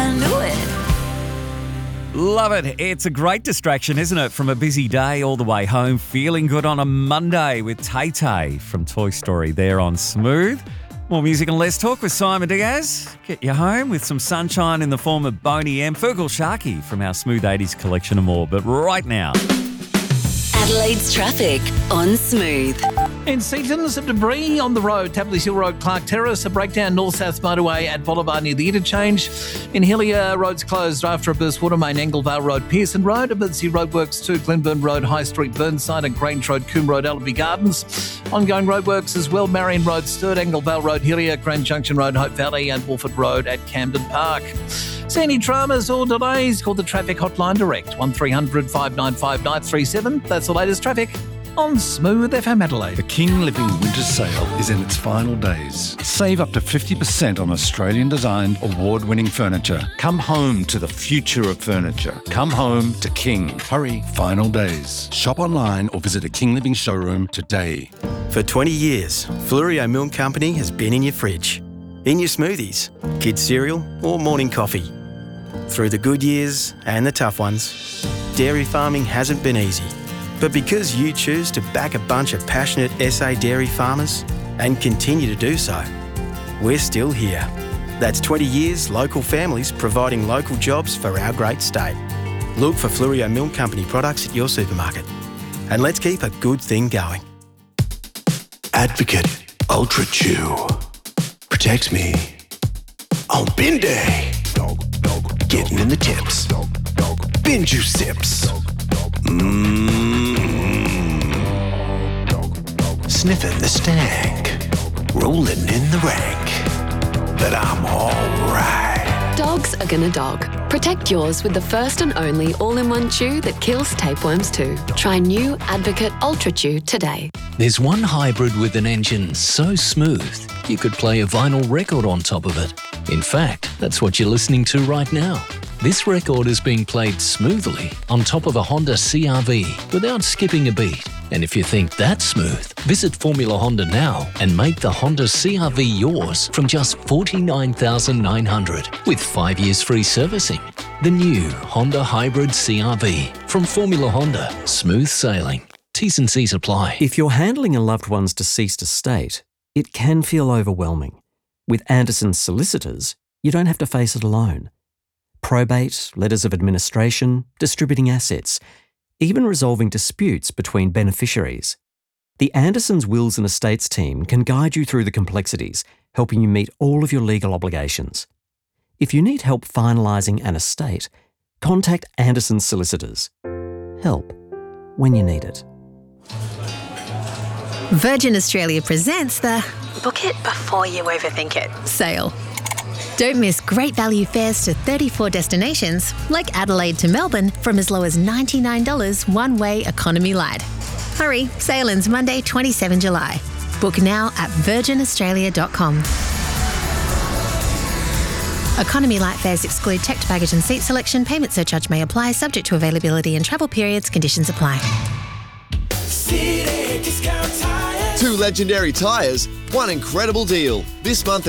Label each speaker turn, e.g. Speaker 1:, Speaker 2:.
Speaker 1: I knew it.
Speaker 2: Love it. It's a great distraction, isn't it? From a busy day all the way home, feeling good on a Monday with Tay-Tay from Toy Story there on Smooth. More music and less talk with Simon Diaz. Get you home with some sunshine in the form of Boney M, Fergal Sharkey from our Smooth 80s collection and more. But right now,
Speaker 1: Adelaide's traffic on Smooth.
Speaker 3: In Seaton, some debris on the road, Tapley's Hill Road, Clark Terrace, a breakdown north-south motorway at Boulevard near the interchange. In Hillier, roads closed after a burst water main, Anglevale Road, Pearson Road, emergency roadworks to Glenburn Road, High Street, Burnside and Grange Road, Coombe Road, Allaby Gardens. Ongoing roadworks as well, Marion Road, Sturt, Anglevale Road, Hillier, Grand Junction Road, Hope Valley and Wolford Road at Camden Park. See any dramas or delays? Call the traffic hotline direct, 1300 595 937. That's the latest traffic on Smooth FM Adelaide.
Speaker 4: The King Living Winter Sale is in its final days. Save up to 50% on Australian-designed, award-winning furniture. Come home to the future of furniture. Come home to King. Hurry, final days. Shop online or visit a King Living showroom today.
Speaker 5: For 20 years, Fluorio Milk Company has been in your fridge, in your smoothies, kids' cereal or morning coffee. Through the good years and the tough ones, dairy farming hasn't been easy. But because you choose to back a bunch of passionate SA dairy farmers and continue to do so, we're still here. That's 20 years local families providing local jobs for our great state. Look for Fluorio Milk Company products at your supermarket. And let's keep a good thing going.
Speaker 6: Advocate Ultra Chew protects me on bin day. Getting in the tips. Bin juice sips. Sniffing the stank. Rolling in the rank. But I'm alright.
Speaker 7: Dogs are gonna dog. Protect yours with the first and only all-in-one chew that kills tapeworms too. Try new Advocate Ultra Chew today.
Speaker 8: There's one hybrid with an engine so smooth, you could play a vinyl record on top of it. In fact, that's what you're listening to right now. This record is being played smoothly on top of a Honda CR-V without skipping a beat. And if you think that's smooth, visit Formula Honda now and make the Honda CR-V yours from just $49,900 with 5 years free servicing. The new Honda Hybrid CR-V from Formula Honda. Smooth sailing. T's and C's apply.
Speaker 9: If you're handling a loved one's deceased estate, it can feel overwhelming. With Anderson's solicitors, you don't have to face it alone. Probate, letters of administration, distributing assets, even resolving disputes between beneficiaries. The Anderson's Wills and Estates team can guide you through the complexities, helping you meet all of your legal obligations. If you need help finalising an estate, contact Anderson's solicitors. Help when you need it.
Speaker 10: Virgin Australia presents the Book It Before You Overthink It sale. Don't miss great value fares to 34 destinations, like Adelaide to Melbourne, from as low as $99 one-way economy light. Hurry, sale ends Monday, 27 July. Book now at virginaustralia.com. Economy light fares exclude checked baggage and seat selection. Payment surcharge may apply, subject to availability and travel periods. Conditions apply.
Speaker 11: Two legendary tyres, one incredible deal. This month